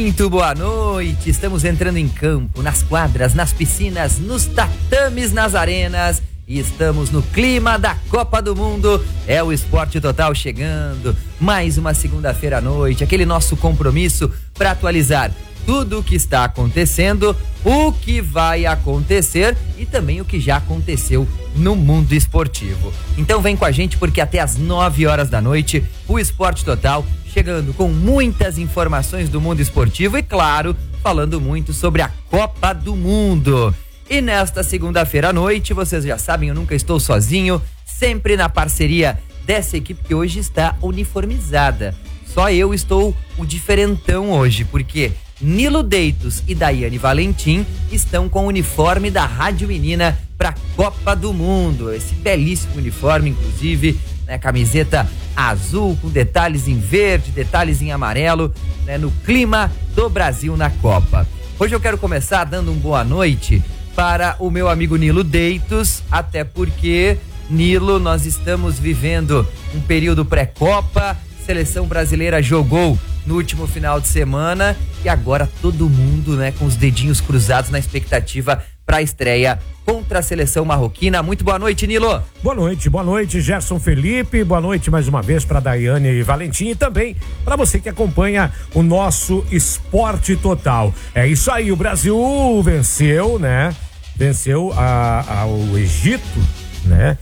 Muito boa noite, estamos entrando em campo, nas quadras, nas piscinas, nos tatames, nas arenas e estamos no clima da Copa do Mundo. É o Esporte Total chegando, mais uma segunda-feira à noite, aquele nosso compromisso para atualizar tudo o que está acontecendo, o que vai acontecer e também o que já aconteceu no mundo esportivo. Então vem com a gente porque até às 9 horas da noite o Esporte Total chegando com muitas informações do mundo esportivo e, claro, falando muito sobre a Copa do Mundo. E nesta segunda-feira à noite, vocês já sabem, eu nunca estou sozinho, sempre na parceria dessa equipe que hoje está uniformizada. Só eu estou o diferentão hoje, porque Nilo Deitos e Daiane Valentim estão com o uniforme da Rádio Menina para a Copa do Mundo. Esse belíssimo uniforme, inclusive, né, camiseta azul com detalhes em verde, detalhes em amarelo, né, no clima do Brasil na Copa. Hoje eu quero começar dando uma boa noite para o meu amigo Nilo Deitos, até porque, Nilo, nós estamos vivendo um período pré-Copa, seleção brasileira jogou no último final de semana e agora todo mundo, né, com os dedinhos cruzados na expectativa para a estreia contra a seleção marroquina. Muito boa noite, Nilo. Boa noite, Gerson Felipe. Boa noite mais uma vez para Daiane Valentim e também para você que acompanha o nosso Esporte Total. É isso aí, o Brasil venceu, né? Venceu o Egito, né?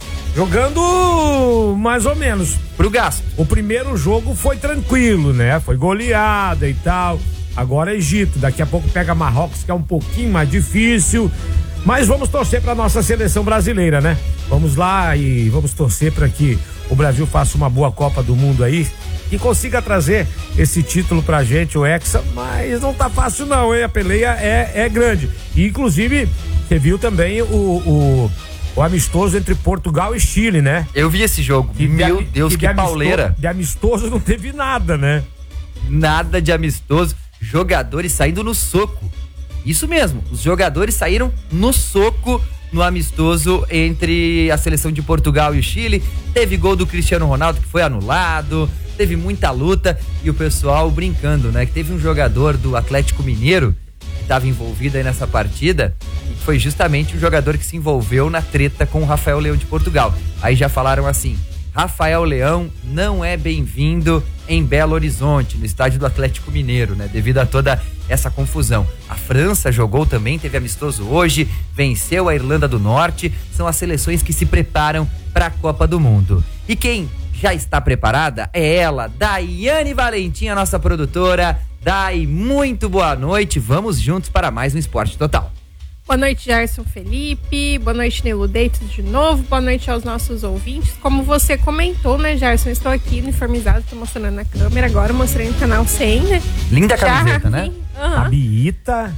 Jogando mais ou menos pro gasto. O primeiro jogo foi tranquilo, né? Foi goleada e tal. Agora é Egito, daqui a pouco pega Marrocos, que é um pouquinho mais difícil. Mas vamos torcer para nossa seleção brasileira, né? Vamos lá e vamos torcer para que o Brasil faça uma boa Copa do Mundo aí e consiga trazer esse título pra gente, o Hexa, mas não tá fácil não, hein? A peleia é grande. E, inclusive, você viu também o amistoso entre Portugal e Chile, né? Eu vi esse jogo. Meu Deus, que pauleira. De amistoso não teve nada, né? Nada de amistoso. Jogadores saindo no soco. Isso mesmo, os jogadores saíram no soco no amistoso entre a seleção de Portugal e o Chile. Teve gol do Cristiano Ronaldo que foi anulado, teve muita luta e o pessoal brincando, né? Que teve um jogador do Atlético Mineiro que estava envolvido aí nessa partida e foi justamente o jogador que se envolveu na treta com o Rafael Leão de Portugal. Aí já falaram assim: Rafael Leão não é bem-vindo em Belo Horizonte, no estádio do Atlético Mineiro, né? Devido a toda essa confusão. A França jogou também, teve amistoso hoje, venceu a Irlanda do Norte, são as seleções que se preparam para a Copa do Mundo. E quem já está preparada é ela, Daiane Valentim, a nossa produtora. Dai, muito boa noite, vamos juntos para mais um Esporte Total. Boa noite, Gerson Felipe. Boa noite, Nilo Deitos de novo. Boa noite aos nossos ouvintes. Como você comentou, né, Gerson? Estou aqui uniformizado, estou mostrando na câmera agora, mostrei no canal 100, né? Linda camiseta, né? A Biita.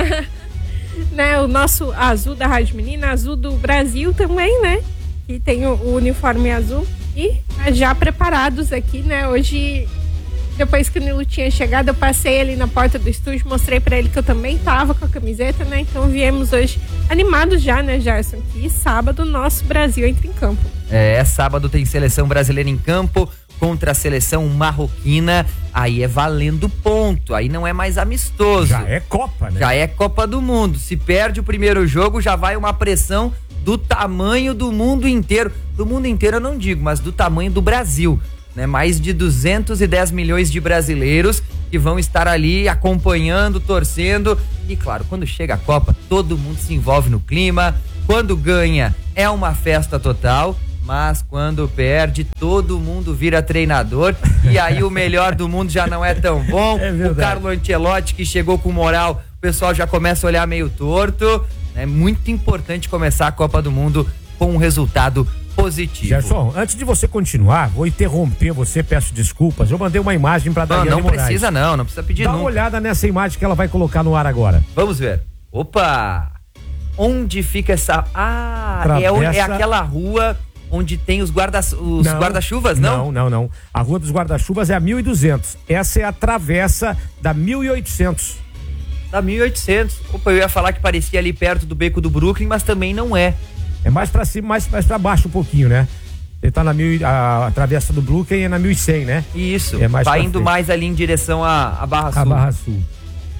Né, o nosso azul da Rádio Menina, azul do Brasil também, né? Que tem o uniforme azul. E já preparados aqui, né? Hoje, depois que o Nilo tinha chegado, eu passei ali na porta do estúdio, mostrei pra ele que eu também tava com a camiseta, né? Então viemos hoje animados já, né, Gerson? Que sábado nosso Brasil entra em campo. Sábado tem seleção brasileira em campo contra a seleção marroquina. Aí é valendo ponto, aí não é mais amistoso. Já é Copa, né? Já é Copa do Mundo. Se perde o primeiro jogo, já vai uma pressão do tamanho do mundo inteiro. Do mundo inteiro eu não digo, mas do tamanho do Brasil. Né, mais de 210 milhões de brasileiros que vão estar ali acompanhando, torcendo e, claro, quando chega a Copa, todo mundo se envolve no clima. Quando ganha, é uma festa total, mas quando perde, todo mundo vira treinador e aí o melhor do mundo já não é tão bom. O Carlo Ancelotti, que chegou com moral, o pessoal já começa a olhar meio torto. É muito importante começar a Copa do Mundo com um resultado positivo. Gerson, antes de você continuar, vou interromper você, peço desculpas. Eu mandei uma imagem pra Daiane Moraes. Não precisa não precisa pedir nunca. Dá uma olhada nessa imagem que ela vai colocar no ar agora. Vamos ver. Opa! Onde fica essa... é aquela rua onde tem os guarda-chuvas, não? Não. A Rua dos Guarda-Chuvas é a 1200. Essa é a travessa da 1800. Da 1800. Opa, eu ia falar que parecia ali perto do Beco do Brooklyn, mas também não é. É mais pra cima, mais pra baixo um pouquinho, né? Ele tá a travessa do Brooklyn é na 1100, né? Isso, é mais tá indo mais ali em direção à Barra Sul. A Barra Sul.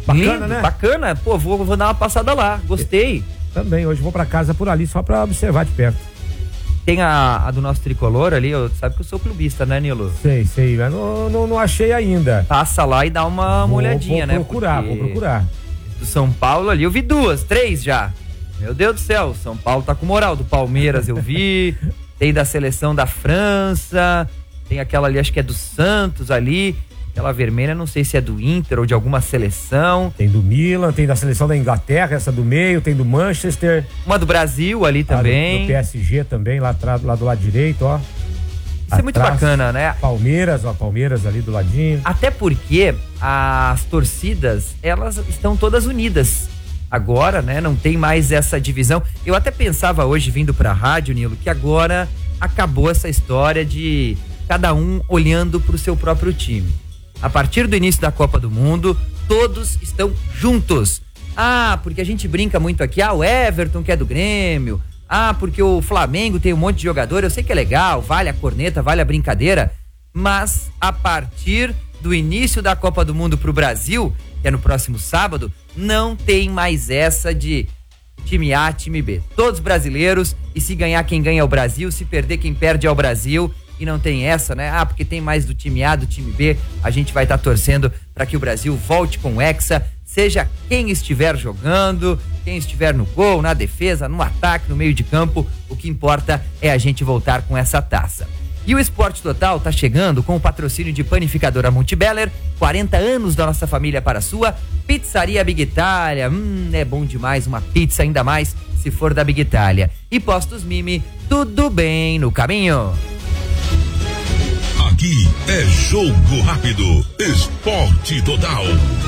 Bacana, Lindo, né? Bacana. Pô, vou dar uma passada lá. Gostei. Também, hoje vou pra casa por ali só pra observar de perto. Tem a do nosso tricolor ali, sabe que eu sou clubista, né, Nilo? Sei, mas não achei ainda. Passa lá e dá uma olhadinha, né? Vou procurar. Do São Paulo ali, eu vi 2, 3 já. Meu Deus do céu, São Paulo tá com moral. Do Palmeiras eu vi, tem da seleção da França, tem aquela ali, acho que é do Santos ali. Aquela vermelha, não sei se é do Inter ou de alguma seleção. Tem do Milan, tem da seleção da Inglaterra, essa do meio, tem do Manchester. Uma do Brasil ali também. Do PSG também, lá atrás, lá do lado direito, ó. Isso é muito bacana, né? Palmeiras ali do ladinho. Até porque as torcidas, elas estão todas unidas. Agora, né, não tem mais essa divisão. Eu até pensava hoje, vindo pra rádio, Nilo, que agora acabou essa história de cada um olhando pro seu próprio time. A partir do início da Copa do Mundo, todos estão juntos. Ah, porque a gente brinca muito aqui, o Everton que é do Grêmio, porque o Flamengo tem um monte de jogador, eu sei que é legal, vale a corneta, vale a brincadeira, mas a partir do início da Copa do Mundo pro Brasil, que é no próximo sábado, não tem mais essa de time A, time B. Todos brasileiros, e se ganhar quem ganha é o Brasil, se perder quem perde é o Brasil. E não tem essa, né? Porque tem mais do time A, do time B. A gente vai estar torcendo para que o Brasil volte com o Hexa, seja quem estiver jogando, quem estiver no gol, na defesa, no ataque, no meio de campo. O que importa é a gente voltar com essa taça. E o Esporte Total tá chegando com o patrocínio de Panificadora Montebeller, 40 anos da nossa família para a sua. Pizzaria Big Itália, é bom demais uma pizza, ainda mais se for da Big Itália. E Postos Mimi, tudo bem no caminho. Aqui é Jogo Rápido, Esporte Total.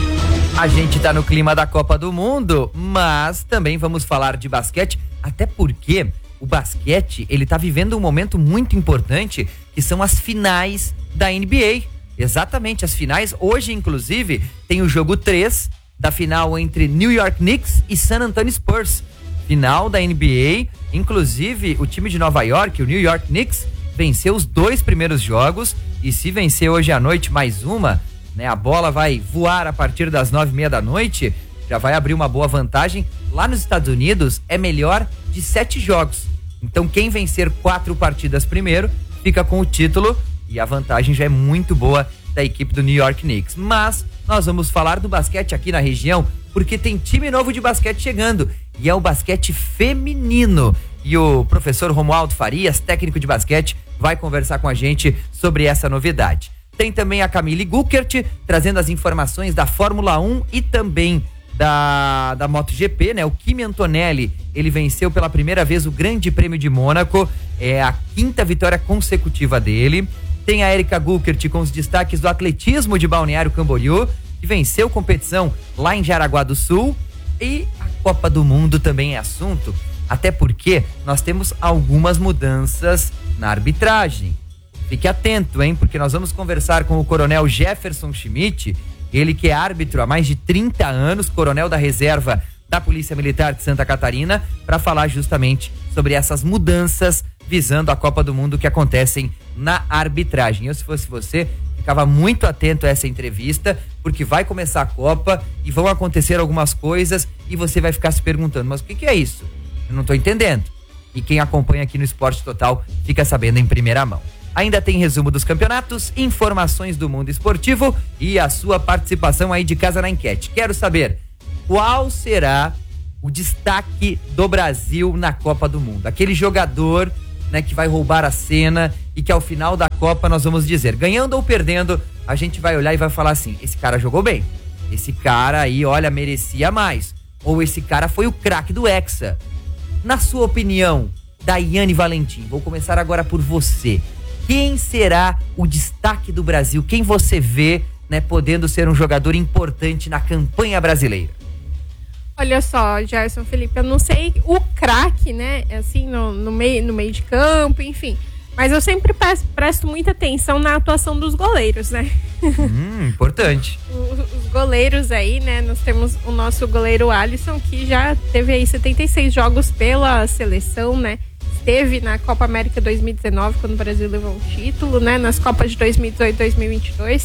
A gente tá no clima da Copa do Mundo, mas também vamos falar de basquete, até porque o basquete, ele tá vivendo um momento muito importante, que são as finais da NBA. Exatamente, as finais. Hoje, inclusive, tem o jogo 3 da final entre New York Knicks e San Antonio Spurs. Final da NBA, inclusive o time de Nova York, o New York Knicks, venceu os 2 primeiros jogos, e se vencer hoje à noite mais uma, né, a bola vai voar a partir das 9:30 da noite, já vai abrir uma boa vantagem. Lá nos Estados Unidos é melhor de 7 jogos, então quem vencer 4 partidas primeiro fica com o título, e a vantagem já é muito boa da equipe do New York Knicks. Mas nós vamos falar do basquete aqui na região, porque tem time novo de basquete chegando, e é o basquete feminino. E o professor Romualdo Farias, técnico de basquete, vai conversar com a gente sobre essa novidade. Tem também a Camille Guckert, trazendo as informações da Fórmula 1 e também da MotoGP, né? O Kimi Antonelli, ele venceu pela primeira vez o Grande Prêmio de Mônaco, é a 5ª vitória consecutiva dele. Tem a Erika Guckert com os destaques do atletismo de Balneário Camboriú, que venceu competição lá em Jaraguá do Sul. E a Copa do Mundo também é assunto, até porque nós temos algumas mudanças na arbitragem. Fique atento, hein? Porque nós vamos conversar com o coronel Jefferson Schmidt, ele que é árbitro há mais de 30 anos, coronel da reserva da Polícia Militar de Santa Catarina, para falar justamente sobre essas mudanças visando a Copa do Mundo que acontecem na arbitragem. Eu, se fosse você, ficava muito atento a essa entrevista, porque vai começar a Copa e vão acontecer algumas coisas e você vai ficar se perguntando, mas o que é isso? Eu não tô entendendo. E quem acompanha aqui no Esporte Total fica sabendo em primeira mão. Ainda tem resumo dos campeonatos, informações do mundo esportivo e a sua participação aí de casa na enquete. Quero saber qual será o destaque do Brasil na Copa do Mundo. Aquele jogador, né, que vai roubar a cena e que ao final da Copa nós vamos dizer, ganhando ou perdendo, a gente vai olhar e vai falar assim, esse cara jogou bem. Esse cara aí, olha, merecia mais. Ou esse cara foi o craque do Hexa. Na sua opinião, Daiane Valentim, vou começar agora por você. Quem será o destaque do Brasil? Quem você vê, né, podendo ser um jogador importante na campanha brasileira? Olha só, Gerson, Felipe, eu não sei o craque, né, assim, no meio de campo, enfim. Mas eu sempre presto muita atenção na atuação dos goleiros, né? Importante. Os goleiros aí, né, nós temos o nosso goleiro Alisson, que já teve aí 76 jogos pela seleção, né? Esteve na Copa América 2019, quando o Brasil levou o título, né? Nas Copas de 2018 e 2022.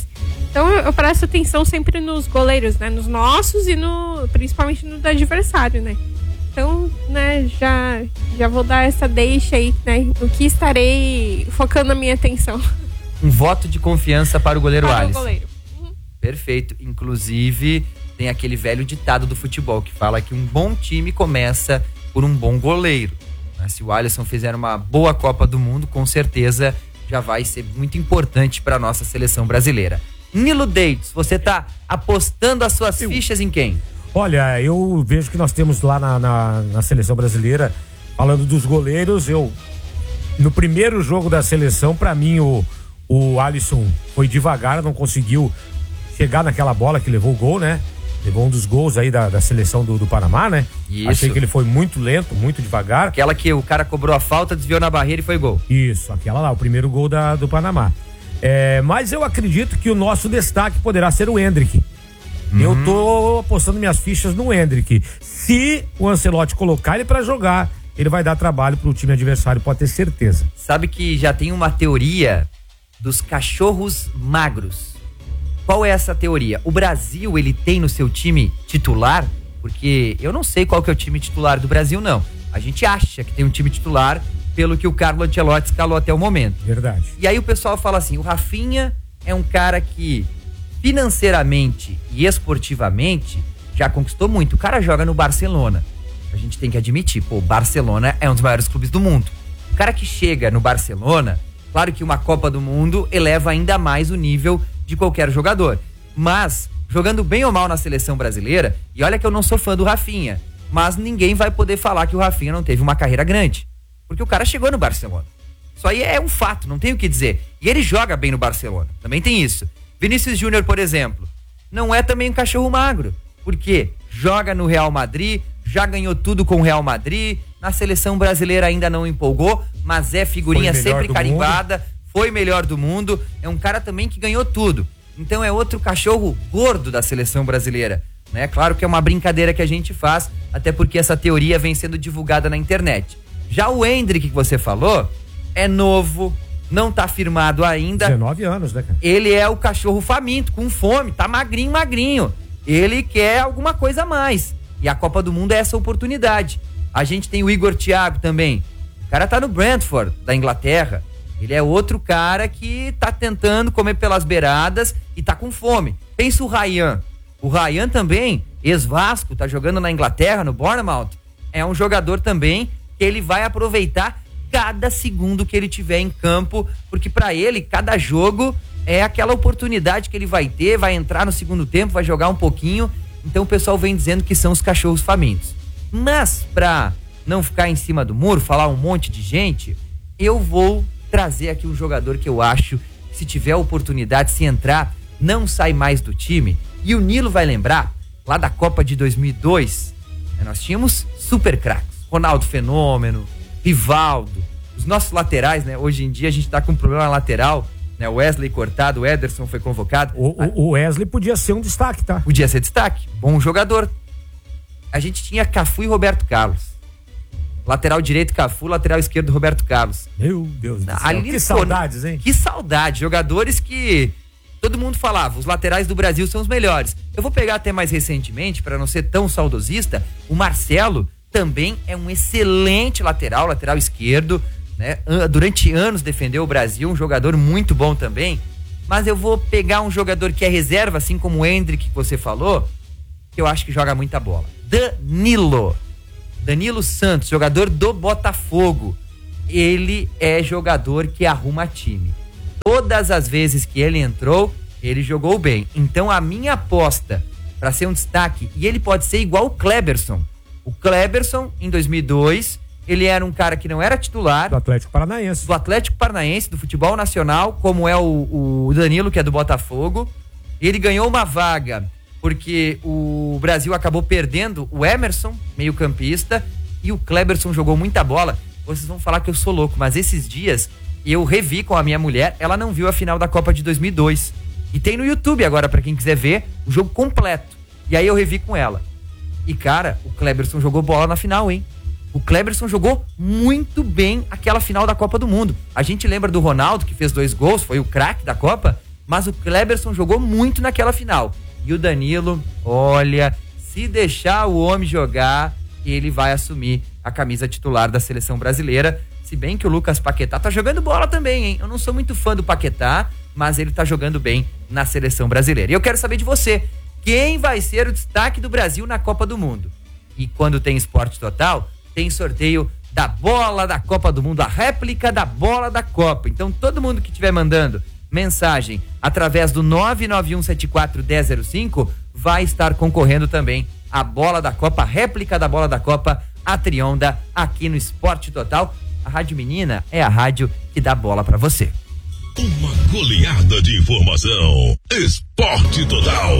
Então eu presto atenção sempre nos goleiros, né? Nos nossos e principalmente no do adversário, né? Então, né, já vou dar essa deixa aí, né? O que estarei focando a minha atenção. Um voto de confiança para o goleiro Para Alisson. o goleiro. Perfeito. Inclusive, tem aquele velho ditado do futebol que fala que um bom time começa por um bom goleiro. Se o Alisson fizer uma boa Copa do Mundo, com certeza já vai ser muito importante para a nossa seleção brasileira. Nilo Dates, você tá apostando as suas fichas em quem? Olha, eu vejo que nós temos lá na seleção brasileira, falando dos goleiros, no primeiro jogo da seleção, pra mim o Alisson foi devagar, não conseguiu chegar naquela bola que levou o gol, né? Levou um dos gols aí da seleção do Panamá, né? Isso. Achei que ele foi muito lento, muito devagar. Aquela que o cara cobrou a falta, desviou na barreira e foi gol. Isso, aquela lá, o primeiro gol do Panamá. Mas eu acredito que o nosso destaque poderá ser o Endrick. Eu tô apostando minhas fichas no Endrick. Se o Ancelotti colocar ele pra jogar, ele vai dar trabalho pro time adversário, pode ter certeza. Sabe que já tem uma teoria dos cachorros magros. Qual é essa teoria? O Brasil, ele tem no seu time titular, porque eu não sei qual que é o time titular do Brasil, não. A gente acha que tem um time titular pelo que o Carlo Ancelotti escalou até o momento. Verdade. E aí o pessoal fala assim, o Rafinha é um cara que financeiramente e esportivamente já conquistou muito. O cara joga no Barcelona. A gente tem que admitir, o Barcelona é um dos maiores clubes do mundo. O cara que chega no Barcelona, claro que uma Copa do Mundo eleva ainda mais o nível de qualquer jogador. Mas, jogando bem ou mal na seleção brasileira, e olha que eu não sou fã do Rafinha, mas ninguém vai poder falar que o Rafinha não teve uma carreira grande. Porque o cara chegou no Barcelona. Isso aí é um fato, não tem o que dizer. E ele joga bem no Barcelona, também tem isso. Vinícius Júnior, por exemplo, não é também um cachorro magro, porque joga no Real Madrid, já ganhou tudo com o Real Madrid, na seleção brasileira ainda não empolgou, mas é figurinha sempre carimbada, foi melhor do mundo, é um cara também que ganhou tudo. Então é outro cachorro gordo da seleção brasileira, né? Claro que é uma brincadeira que a gente faz, até porque essa teoria vem sendo divulgada na internet. Já o Endrick que você falou, é novo, não tá firmado ainda. 19 anos, né, cara? Ele é o cachorro faminto, com fome, tá magrinho. Ele quer alguma coisa a mais. E a Copa do Mundo é essa oportunidade. A gente tem o Igor Thiago também. O cara tá no Brentford, da Inglaterra. Ele é outro cara que tá tentando comer pelas beiradas e tá com fome. Pensa o Ryan. O Ryan também, ex-Vasco, tá jogando na Inglaterra, no Bournemouth. É um jogador também que ele vai aproveitar cada segundo que ele tiver em campo, porque pra ele, cada jogo é aquela oportunidade que ele vai ter, vai entrar no segundo tempo, vai jogar um pouquinho. Então o pessoal vem dizendo que são os cachorros famintos. Mas pra não ficar em cima do muro, falar um monte de gente, eu vou trazer aqui um jogador que eu acho que, se tiver oportunidade, se entrar, não sai mais do time. E o Nilo vai lembrar, lá da Copa de 2002, nós tínhamos super craques. Ronaldo Fenômeno, Rivaldo, os nossos laterais, né? Hoje em dia a gente tá com um problema na lateral, né? O Wesley cortado, o Ederson foi convocado. O Wesley podia ser um destaque, tá? Podia ser destaque, bom jogador. A gente tinha Cafu e Roberto Carlos. Lateral direito Cafu, lateral esquerdo Roberto Carlos. Meu Deus do céu, ali, que saudades, hein? Que saudade, jogadores que todo mundo falava, os laterais do Brasil são os melhores. Eu vou pegar até mais recentemente, para não ser tão saudosista, o Marcelo também é um excelente lateral esquerdo, né? Durante anos defendeu o Brasil, um jogador muito bom também. Mas eu vou pegar um jogador que é reserva, assim como o Endrick que você falou, que eu acho que joga muita bola. Danilo Santos, jogador do Botafogo. Ele é jogador que arruma time. Todas as vezes que ele entrou, ele jogou bem. Então a minha aposta para ser um destaque, e ele pode ser igual o Kleberson. O Kleberson, em 2002, ele era um cara que não era titular. Do Atlético Paranaense. Do futebol nacional, como é o Danilo, que é do Botafogo. Ele ganhou uma vaga porque o Brasil acabou perdendo o Emerson, meio-campista, e o Kleberson jogou muita bola. Vocês vão falar que eu sou louco, mas esses dias eu revi com a minha mulher, ela não viu a final da Copa de 2002. E tem no YouTube agora, pra quem quiser ver, o jogo completo. E aí eu revi com ela. E, cara, o Kleberson jogou bola na final, hein? O Kleberson jogou muito bem aquela final da Copa do Mundo. A gente lembra do Ronaldo, que fez 2 gols, foi o craque da Copa, mas o Kleberson jogou muito naquela final. E o Danilo, olha, se deixar o homem jogar, ele vai assumir a camisa titular da seleção brasileira. Se bem que o Lucas Paquetá tá jogando bola também, hein? Eu não sou muito fã do Paquetá, mas ele tá jogando bem na seleção brasileira. E eu quero saber de você, quem vai ser o destaque do Brasil na Copa do Mundo? E quando tem Esporte Total, tem sorteio da bola da Copa do Mundo, a réplica da bola da Copa. Então todo mundo que estiver mandando mensagem através do 991741005 vai estar concorrendo também a bola da Copa, a réplica da bola da Copa, a Trionda, aqui no Esporte Total. A Rádio Menina é a rádio que dá bola pra você. Uma goleada de informação. Esporte Total.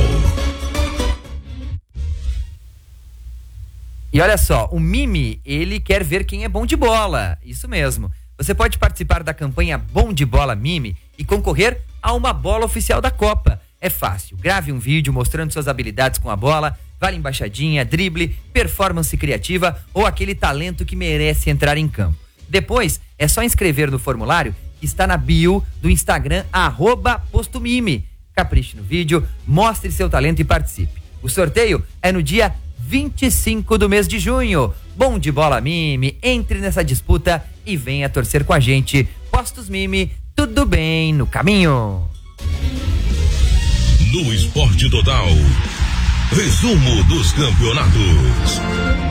E olha só, o Mimi, ele quer ver quem é bom de bola. Isso mesmo. Você pode participar da campanha Bom de Bola Mimi e concorrer a uma bola oficial da Copa. É fácil. Grave um vídeo mostrando suas habilidades com a bola, vale embaixadinha, drible, performance criativa ou aquele talento que merece entrar em campo. Depois, é só inscrever no formulário que está na bio do Instagram, @postomime. Capriche no vídeo, mostre seu talento e participe. O sorteio é no dia 25 do mês de junho. Bom de Bola Mime, entre nessa disputa e venha torcer com a gente. Postos Mime, tudo bem no caminho. No Esporte Total, resumo dos campeonatos.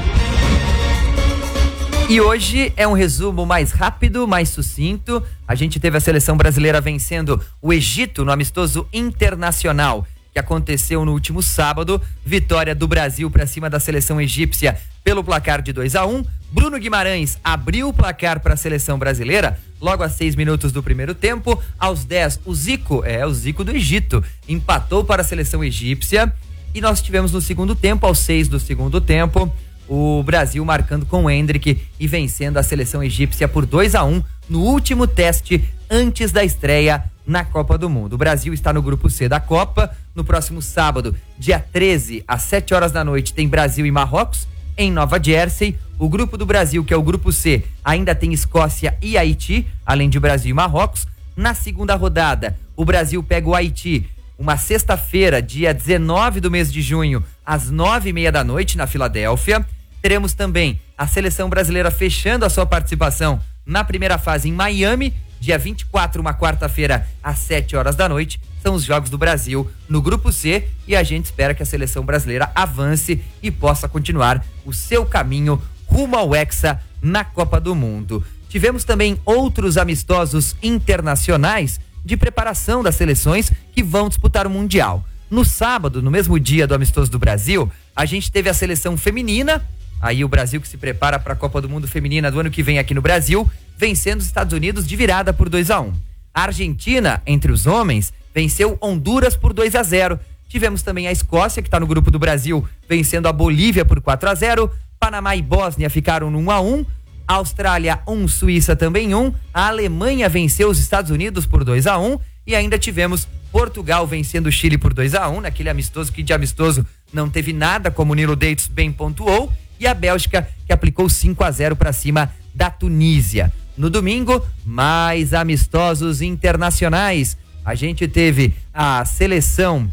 E hoje é um resumo mais rápido, mais sucinto. A gente teve a seleção brasileira vencendo o Egito no amistoso internacional, que aconteceu no último sábado. Vitória do Brasil para cima da seleção egípcia pelo placar de 2-1. Bruno Guimarães abriu o placar para a seleção brasileira logo a 6 minutos do primeiro tempo. Aos 10, o Zico do Egito, empatou para a seleção egípcia. E nós tivemos no segundo tempo, aos 6 do segundo tempo, o Brasil marcando com o Endrick e vencendo a seleção egípcia por 2-1 no último teste antes da estreia na Copa do Mundo. O Brasil está no grupo C da Copa. No próximo sábado, dia 13, às 7 horas da noite, tem Brasil e Marrocos em Nova Jersey. O grupo do Brasil, que é o grupo C, ainda tem Escócia e Haiti, além de Brasil e Marrocos. Na segunda rodada, o Brasil pega o Haiti uma sexta-feira, dia 19 do mês de junho, às 9:30 da noite, na Filadélfia. Teremos também a seleção brasileira fechando a sua participação na primeira fase em Miami, dia 24, uma quarta-feira, às 7 horas da noite. São os jogos do Brasil no grupo C e a gente espera que a seleção brasileira avance e possa continuar o seu caminho rumo ao Hexa na Copa do Mundo. Tivemos também outros amistosos internacionais de preparação das seleções que vão disputar o Mundial. No sábado, no mesmo dia do amistoso do Brasil, a gente teve a seleção feminina, aí o Brasil que se prepara para a Copa do Mundo Feminina do ano que vem aqui no Brasil, vencendo os Estados Unidos de virada por 2-1. A Argentina, entre os homens, venceu Honduras por 2-0. Tivemos também a Escócia, que está no grupo do Brasil, vencendo a Bolívia por 4-0. Panamá e Bósnia ficaram no 1-1. A Austrália 1, Suíça também 1. A Alemanha venceu os Estados Unidos por 2-1. E ainda tivemos Portugal vencendo o Chile por 2-1, naquele amistoso que de amistoso não teve nada, como o Nilo Deitos bem pontuou. E a Bélgica, que aplicou 5-0 para cima da Tunísia. No domingo, mais amistosos internacionais. A gente teve a seleção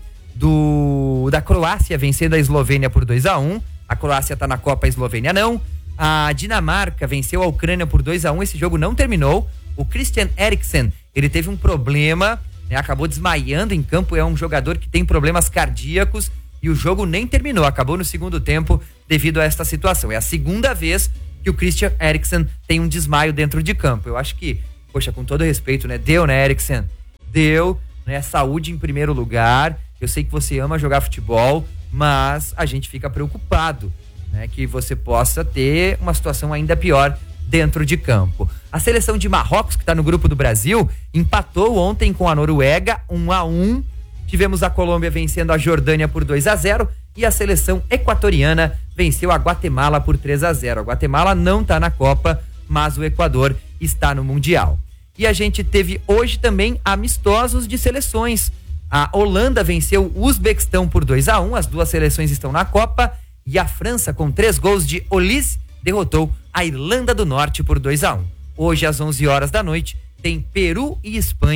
da Croácia vencendo a Eslovênia por 2-1. A Croácia está na Copa, a Eslovênia não. A Dinamarca venceu a Ucrânia por 2-1. Esse jogo não terminou. O Christian Eriksen, ele teve um problema, né? Acabou desmaiando em campo. É um jogador que tem problemas cardíacos e o jogo nem terminou. Acabou no segundo tempo devido a esta situação. É a segunda vez que o Christian Eriksen tem um desmaio dentro de campo. Eu acho que, poxa, com todo respeito, né? Deu, né, Eriksen? Deu, né? Saúde em primeiro lugar. Eu sei que você ama jogar futebol, mas a gente fica preocupado, né? Que você possa ter uma situação ainda pior dentro de campo. A seleção de Marrocos, que está no grupo do Brasil, empatou ontem com a Noruega, 1-1. Tivemos a Colômbia vencendo a Jordânia por 2-0 e a seleção equatoriana venceu a Guatemala por 3-0. A Guatemala não está na Copa, mas o Equador está no Mundial. E a gente teve hoje também amistosos de seleções. A Holanda venceu o Uzbequistão por 2-1, as duas seleções estão na Copa, e a França, com 3 gols de Olise, derrotou a Irlanda do Norte por 2-1. Hoje, às 11 horas da noite, tem Peru e Espanha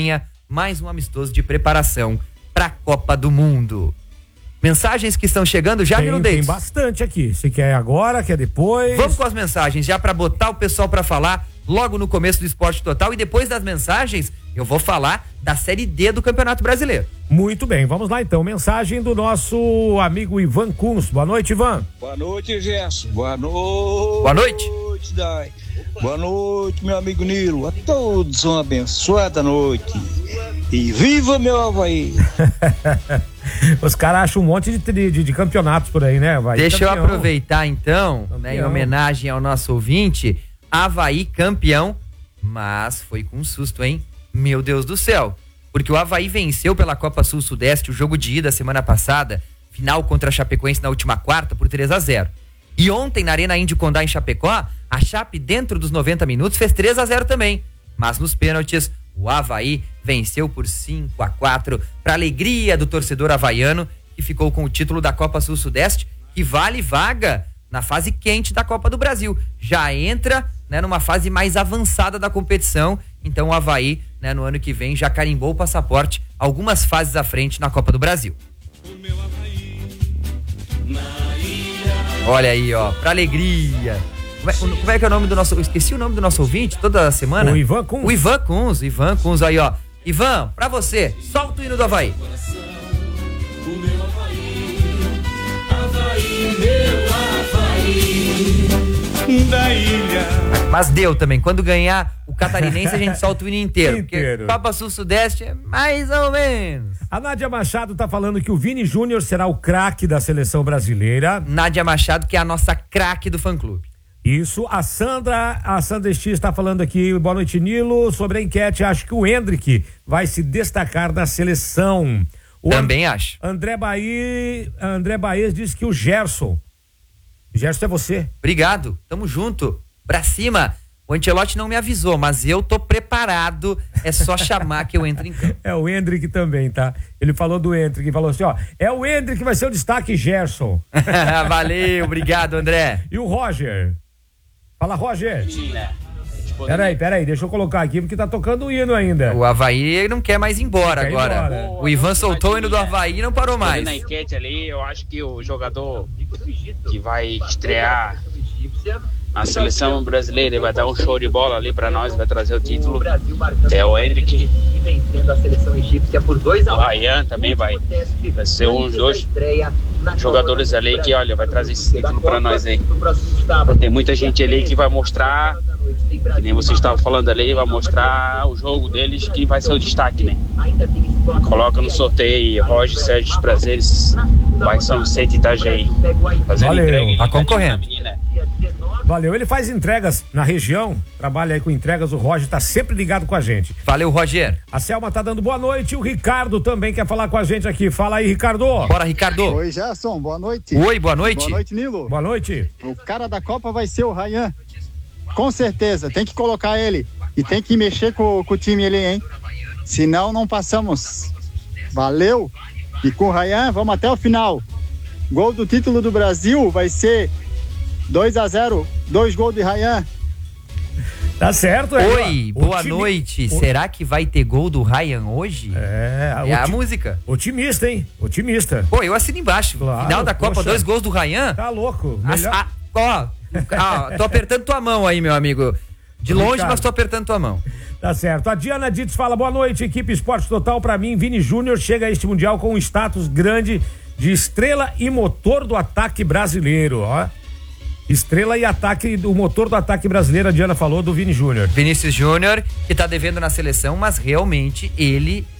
mais um amistoso de preparação para a Copa do Mundo. Mensagens que estão chegando já, Nilo Tem Dates? bastante aqui. Se quer agora, quer depois. Vamos com as mensagens já para botar o pessoal para falar logo no começo do Esporte Total, e depois das mensagens eu vou falar da Série D do Campeonato Brasileiro. Muito bem, vamos lá então. Mensagem do nosso amigo Ivan Kunz. Boa noite, Ivan. Boa noite, Gerson. Boa noite. Boa noite. Dai. Boa noite, meu amigo Nilo. A todos uma abençoada noite. E viva meu Avaí. Os caras acham um monte de campeonatos por aí, né, Avaí? Deixa campeão. eu aproveitar então, né, em homenagem ao nosso ouvinte, Avaí campeão, mas foi com um susto, hein? Meu Deus do céu. Porque o Avaí venceu pela Copa Sul-Sudeste o jogo de ida semana passada, final contra a Chapecoense na última quarta por 3-0. E ontem na Arena Índio Condá em Chapecó, a Chape dentro dos 90 minutos fez 3-0 também. Mas nos pênaltis, o Avaí venceu por 5-4 para alegria do torcedor havaiano, que ficou com o título da Copa Sul-Sudeste, que vale vaga na fase quente da Copa do Brasil. Já entra, né, numa fase mais avançada da competição. Então o Avaí, né, no ano que vem já carimbou o passaporte algumas fases à frente na Copa do Brasil. Olha aí, ó, pra alegria. Como é que é o nome do nosso... Eu esqueci o nome do nosso ouvinte toda semana. O Ivan Kunz. O Ivan Kunz, aí, ó. Ivan, pra você, solta o hino do Avaí. Da ilha. Mas deu também. Quando ganhar o catarinense, a gente solta o hino inteiro. Inteiro. Porque Copa Sul-Sudeste é mais ou menos. A Nádia Machado tá falando que o Vini Júnior será o craque da seleção brasileira. Nádia Machado, que é a nossa craque do fã-clube. Isso, a Sandra X está falando aqui, boa noite, Nilo, sobre a enquete, acho que o Hendrick vai se destacar na seleção. Também acho. André Baez disse que o Gerson é você. Obrigado, tamo junto, pra cima. O Ancelotti não me avisou, mas eu tô preparado, é só chamar que eu entro em campo. É o Hendrick também, tá? Ele falou do Hendrick, falou assim, ó, é o Hendrick que vai ser o destaque, Gerson. Valeu, obrigado, André. E o Roger? Fala, Roger. Peraí, deixa eu colocar aqui porque tá tocando o hino ainda. O Avaí não quer mais ir embora Quer ir agora. embora. O Ivan soltou o hino do Avaí e não parou mais. Na enquete ali, eu acho que o jogador que vai estrear na seleção brasileira e vai dar um show de bola ali pra nós, vai trazer o título, é o Hendrick. Vencendo a seleção egípcia por 2-1. O Ryan também vai ser uns dois jogadores ali que, olha, vai trazer esse título pra nós aí. Tem muita gente ali que vai mostrar, que nem você estava falando ali, vai mostrar o jogo deles que vai ser o destaque, né? Coloca no sorteio aí, Roger, Sérgio, os prazeres, vai São Vicente e Itajaí. Fazendo Valeu, entrega, tá concorrendo. Valeu, ele faz entregas na região, trabalha aí com entregas, o Roger tá sempre ligado com a gente. Valeu, Roger. A Selma tá dando boa noite, o Ricardo também quer falar com a gente aqui. Fala aí, Ricardo. Bora, Ricardo. Oi, Gerson, boa noite. Oi, boa noite. Boa noite, Nilo. Boa noite. O cara da Copa vai ser o Ryan. Com certeza, tem que colocar ele. E tem que mexer com o time ali, hein? Senão não passamos. Valeu. E com o Ryan, vamos até o final. Gol do título do Brasil vai ser 2-0, 2 gols de Ryan. Tá certo, Oi, boa noite. Será que vai ter gol do Ryan hoje? É a música. Otimista, hein? Otimista. Pô, eu assino embaixo. Claro, Final da Copa, poxa. 2 gols do Ryan. Tá louco. Melhor... Tô apertando tua mão aí, meu amigo. De longe, Ricardo. mas tô apertando tua mão. Tá certo. A Diana Dietz fala, boa noite, equipe Esporte Total. Pra mim, Vini Júnior chega a este Mundial com um status grande de estrela e motor do ataque brasileiro, ó. Estrela e ataque, o motor do ataque brasileiro, a Diana falou do Vini Júnior. Vinícius Júnior, que tá devendo na seleção, mas realmente ele